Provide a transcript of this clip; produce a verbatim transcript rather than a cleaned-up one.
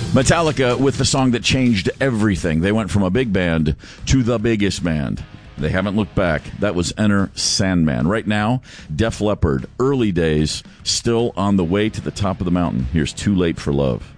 Metallica with the song that changed everything. They went from a big band to the biggest band. They haven't looked back. That was Enter Sandman. Right now, Def Leppard, early days, still on the way to the top of the mountain. Here's Too Late for Love.